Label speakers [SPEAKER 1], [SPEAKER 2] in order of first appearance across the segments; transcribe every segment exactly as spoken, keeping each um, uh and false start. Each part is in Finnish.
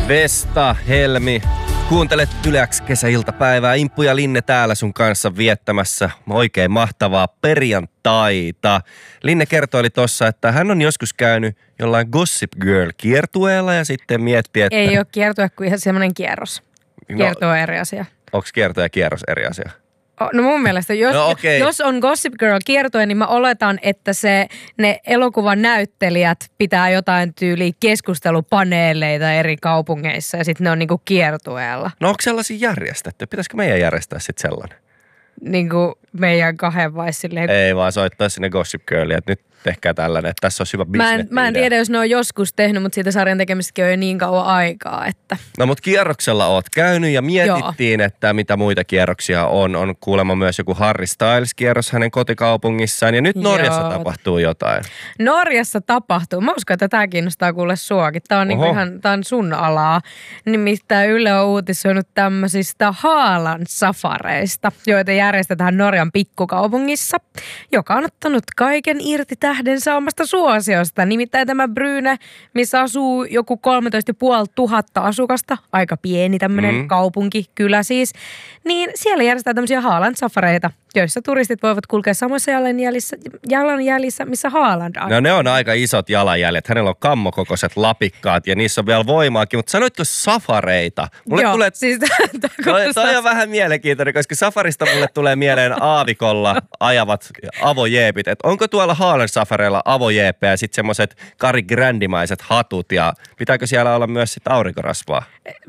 [SPEAKER 1] Vesta, Helmi, kuuntelet Yle X kesäiltapäivää. Imppu ja Linne täällä sun kanssa viettämässä oikein mahtavaa perjantaita. Linne kertoili tossa, että hän on joskus käynyt jollain Gossip Girl-kiertueella ja sitten mietti, että...
[SPEAKER 2] Ei ole kiertue kuin ihan semmoinen kierros. Kiertue on eri asia.
[SPEAKER 1] Onko kiertue ja kierros eri asia?
[SPEAKER 2] No mun mielestä, jos,
[SPEAKER 1] no okay.
[SPEAKER 2] jos on Gossip Girl kiertue, niin mä oletan, että se, ne elokuvan näyttelijät pitää jotain tyyliä keskustelupaneeleita eri kaupungeissa ja sitten ne on niinku kiertueella.
[SPEAKER 1] No onko sellaisia järjestetty? Pitäisikö meidän järjestää sitten sellainen?
[SPEAKER 2] Niinku meidän kahden vai silleen?
[SPEAKER 1] Ei vaan soittaa sinne Gossip Girlia, että nyt tehkää tällainen, että tässä on hyvä business.
[SPEAKER 2] Mä en, mä en tiedä, jos ne on joskus tehnyt, mutta siitä sarjan tekemistäkin on jo niin kauan aikaa, että...
[SPEAKER 1] No mutta kierroksella oot käynyt ja mietittiin, Joo. että mitä muita kierroksia on. On kuulemma myös joku Harry Styles-kierros hänen kotikaupungissaan ja nyt Norjassa Joo. tapahtuu jotain. Norjassa
[SPEAKER 2] tapahtuu. Mä uskon, että tää kiinnostaa kuule suakin. Tää on, niinku ihan, tää on sun alaa. Nimittäin Yle on uutisoinut tämmöisistä Haaland-safareista, joita järjestetään Norjan pikkukaupungissa, joka on ottanut kaiken irti tähden saamasta suosiosta. Nimittäin tämä Bryne, missä asuu joku kolmetoista tuhatta asukasta, aika pieni tämmöinen mm. kaupunki, kylä siis, niin siellä järjestetään tämmöisiä Haaland-safareita, joissa turistit voivat kulkea samoissa jalanjäljissä, jalanjäljissä missä Haaland on.
[SPEAKER 1] No ne on aika isot jalanjäljet. Hänellä on kammokokoiset lapikkaat ja niissä on vielä voimaakin, mutta sanoitko safareita? Mulle
[SPEAKER 2] Joo,
[SPEAKER 1] tulee...
[SPEAKER 2] siis
[SPEAKER 1] toi, toi on vähän mielenkiintoinen, koska safarista mulle tulee mieleen aavikolla ajavat avojeepit. Et onko tuolla Haaland-safareilla avojeeppejä ja sitten semmoiset Kari Grandimaiset hatut ja pitääkö siellä olla myös sit aurinkorasvaa?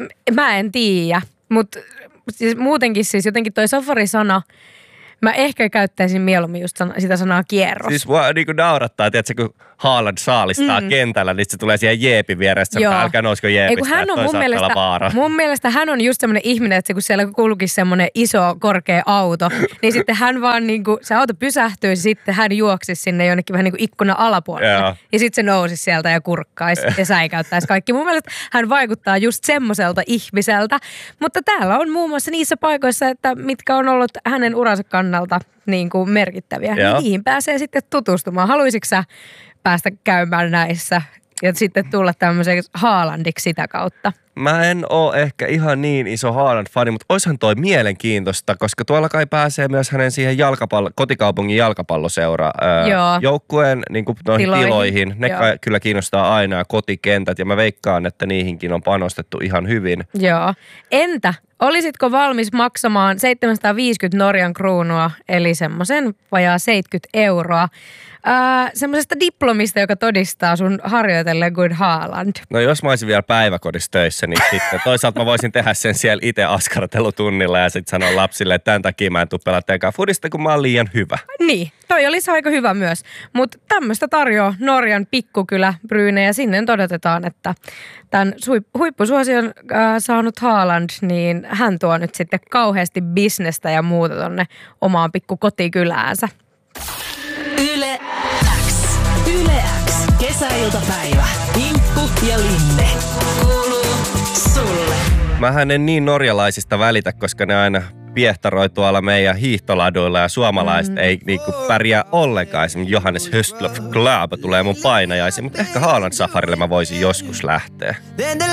[SPEAKER 2] Mä en tiedä, mutta siis muutenkin siis jotenkin toi safari-sana, mä ehkä käyttäisin mieluummin just sitä sanaa kierros.
[SPEAKER 1] Siis mua niin kuin naurattaa, tiedätkö, kun Haaland saalistaa mm. kentällä, niin se tulee siihen jeepin vieressä, että älkää nousko jeepistä, että toi saattaa olla vaara.
[SPEAKER 2] Mun mielestä hän on just semmoinen ihminen, että kun siellä kulkisi semmoinen iso, korkea auto, niin sitten hän vaan niin kuin, se auto pysähtyisi, sitten hän juoksisi sinne jonnekin vähän niin kuin ikkuna alapuolelle. Joo. Ja sitten se nousisi sieltä ja kurkkaisi ja säikäyttäisi kaikki. Mun mielestä hän vaikuttaa just semmoiselta ihmiseltä, mutta täällä on muun muassa niissä paikoissa, että mitkä on ollut hänen uransa kannalta niin kuin merkittäviä. Niin niihin pääsee sitten tutustumaan. Haluaisitko sä päästä käymään näissä ja sitten tulla tämmöiseksi Haalandiksi sitä kautta?
[SPEAKER 1] Mä en oo ehkä ihan niin iso Haaland-fani, mutta oishan toi mielenkiintoista, koska tuolla kai pääsee myös hänen siihen jalkapallo, kotikaupunkin jalkapalloseura öö, joukkueen niin kuin noihin tiloihin. tiloihin. Ne kai, kyllä kiinnostaa aina ja kotikentät ja mä veikkaan, että niihinkin on panostettu ihan hyvin.
[SPEAKER 2] Joo. Entä olisitko valmis maksamaan seitsemänsataaviisikymmentä Norjan kruunua, eli semmoisen vajaa seitsemänkymmentä euroa, Äh, semmoisesta diplomista, joka todistaa sun harjoitelleen kuin Haaland?
[SPEAKER 1] No jos mä olisin vielä päiväkodissa töissä, niin sitten toisaalta mä voisin tehdä sen siellä itse askartelutunnilla ja sitten sanoa lapsille, että tämän takia mä en tuu pelatteekaan fudista, kun mä oon liian hyvä.
[SPEAKER 2] Niin, toi olisi aika hyvä myös. Mutta tämmöistä tarjoaa Norjan pikkukylä Bryne ja sinne todetetaan, että tämän huippusuosion äh, saanut Haaland, niin hän tuo nyt sitten kauheasti bisnestä ja muuta tonne omaan pikkukotikyläänsä.
[SPEAKER 3] Yle X. Yle X. Kesäiltapäivä. Imppu ja Linne. Kuuluu sulle.
[SPEAKER 1] Mähän en niin norjalaisista välitä, koska ne aina piehtaroi tuolla meidän hiihtoladuilla ja suomalaiset mm. ei niinku pärjää ollenkaan. Esimerkiksi Johannes Höstlöf Club tulee mun painajaisiin, mutta ehkä Haaland safarille mä voisin joskus lähteä.